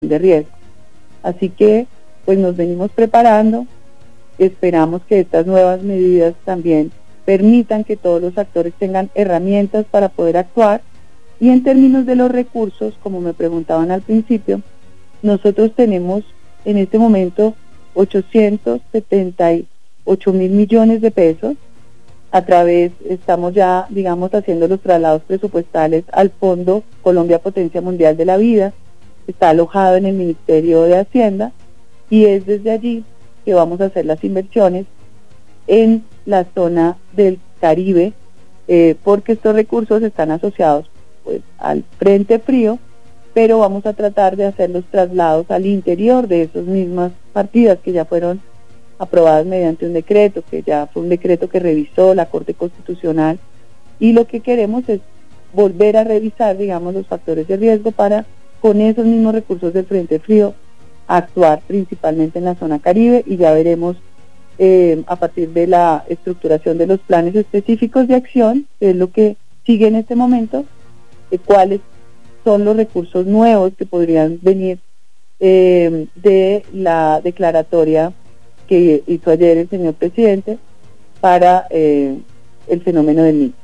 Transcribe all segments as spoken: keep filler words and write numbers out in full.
de riesgo. Así que pues nos venimos preparando, esperamos que estas nuevas medidas también permitan que todos los actores tengan herramientas para poder actuar. Y en términos de los recursos, como me preguntaban al principio, nosotros tenemos en este momento ochocientos setenta y ocho mil millones de pesos. A través, estamos ya, digamos, haciendo los traslados presupuestales al Fondo Colombia Potencia Mundial de la Vida, está alojado en el Ministerio de Hacienda, y es desde allí que vamos a hacer las inversiones en la zona del Caribe, eh, porque estos recursos están asociados pues al frente frío, pero vamos a tratar de hacer los traslados al interior de esas mismas partidas que ya fueron aprobadas mediante un decreto, que ya fue un decreto que revisó la Corte Constitucional, y lo que queremos es volver a revisar, digamos, los factores de riesgo para, con esos mismos recursos del Frente Frío, actuar principalmente en la zona Caribe, y ya veremos eh, a partir de la estructuración de los planes específicos de acción, que es lo que sigue en este momento, eh, cuáles son los recursos nuevos que podrían venir eh, de la declaratoria que hizo ayer el señor presidente para eh, el fenómeno del niño.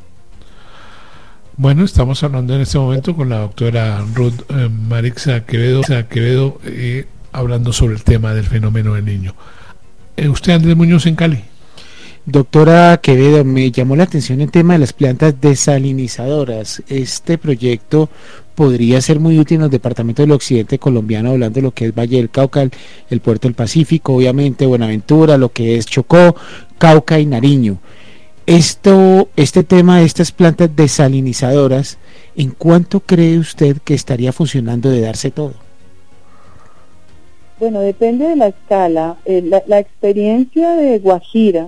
Bueno, estamos hablando en este momento con la doctora Ruth eh, Marixa Quevedo, Quevedo eh, hablando sobre el tema del fenómeno del niño. Eh, ¿Usted, Andrés Muñoz, en Cali? Doctora Quevedo, me llamó la atención el tema de las plantas desalinizadoras. Este proyecto podría ser muy útil en los departamentos del occidente colombiano, hablando de lo que es Valle del Cauca, el, el Puerto del Pacífico, obviamente Buenaventura, lo que es Chocó, Cauca y Nariño. Esto, este tema de estas plantas desalinizadoras, ¿en cuánto cree usted que estaría funcionando de darse todo? Bueno, depende de la escala. Eh, la, la experiencia de Guajira,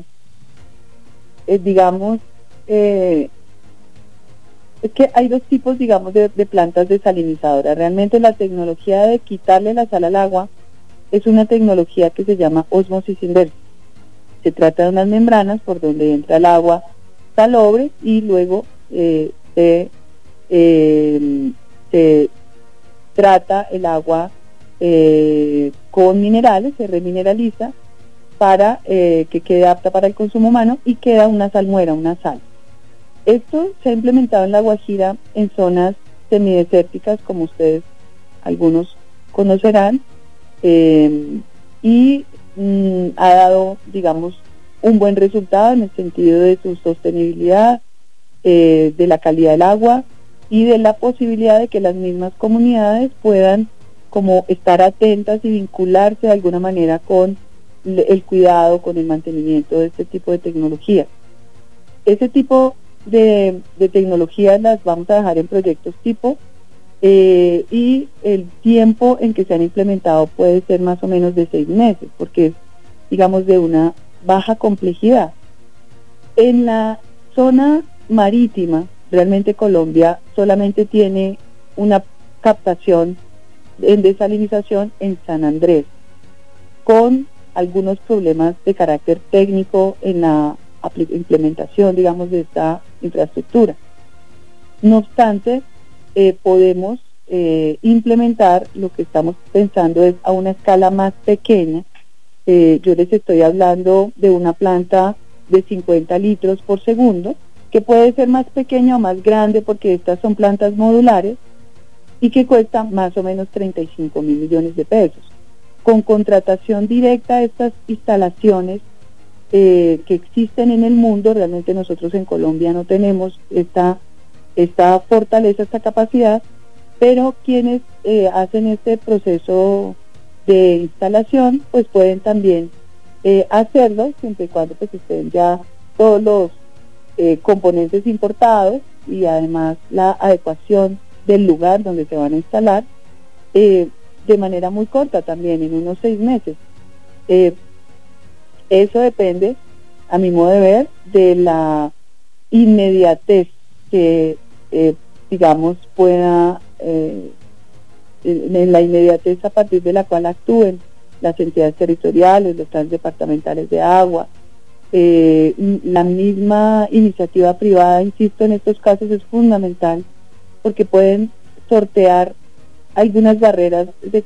eh, digamos, eh, es que hay dos tipos, digamos, de, de plantas desalinizadoras. Realmente la tecnología de quitarle la sal al agua es una tecnología que se llama ósmosis inversa. Se trata de unas membranas por donde entra el agua salobre y luego eh, se, eh, se trata el agua eh, con minerales, se remineraliza para eh, que quede apta para el consumo humano y queda una salmuera, una sal. Esto se ha implementado en La Guajira en zonas semidesérticas, como ustedes algunos conocerán, eh, y mm, ha dado, digamos, un buen resultado en el sentido de su sostenibilidad, eh, de la calidad del agua y de la posibilidad de que las mismas comunidades puedan como estar atentas y vincularse de alguna manera con el cuidado, con el mantenimiento de este tipo de tecnología. Ese tipo de, de tecnologías las vamos a dejar en proyectos tipo eh, y el tiempo en que se han implementado puede ser más o menos de seis meses, porque es, digamos, de una baja complejidad. En la zona marítima, realmente Colombia solamente tiene una captación en desalinización en San Andrés, con algunos problemas de carácter técnico en la implementación, digamos, de esta infraestructura. No obstante, eh, podemos eh, implementar lo que estamos pensando es a una escala más pequeña. Eh, yo les estoy hablando de una planta de cincuenta litros por segundo, que puede ser más pequeña o más grande porque estas son plantas modulares y que cuesta más o menos treinta y cinco mil millones de pesos. Con contratación directa de estas instalaciones eh, que existen en el mundo, realmente nosotros en Colombia no tenemos esta, esta fortaleza, esta capacidad, pero quienes eh, hacen este proceso de instalación, pues pueden también eh, hacerlo, siempre y cuando pues estén ya todos los eh, componentes importados y además la adecuación del lugar donde se van a instalar, eh, de manera muy corta también, en unos seis meses. Eh, eso depende, a mi modo de ver, de la inmediatez que, eh, digamos, pueda, eh, en la inmediatez a partir de la cual actúen las entidades territoriales, los planes departamentales de agua, eh, la misma iniciativa privada, insisto, en estos casos es fundamental, porque pueden sortear algunas barreras de